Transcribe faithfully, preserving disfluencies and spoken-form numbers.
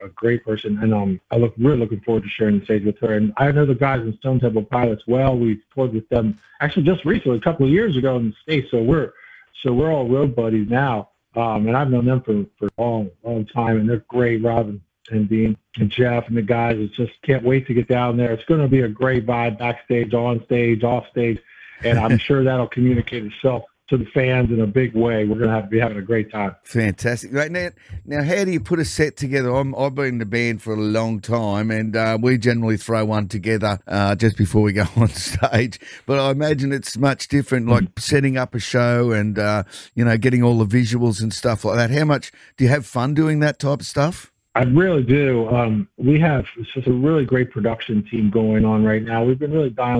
a great person, and um, I look really looking forward to sharing the stage with her. And I know the guys in Stone Temple Pilots well. We toured with them actually just recently, a couple of years ago in the States. So we're so we're all road buddies now, um, and I've known them for for a long, long time, and they're great, Robin and Dean and Jeff and the guys. It's just can't wait to get down there. It's going to be a great vibe backstage, on stage, off stage, and I'm sure that'll communicate itself to the fans in a big way. We're going to have to be having a great time. Fantastic. Right, now, now, how do you put a set together? I'm, I've been in the band for a long time, and uh, we generally throw one together uh, just before we go on stage. But I imagine it's much different, like mm-hmm. setting up a show and, uh, you know, getting all the visuals and stuff like that. How much do you have fun doing that type of stuff? I really do. Um, we have it's just a really great production team going on right now. We've been really dialing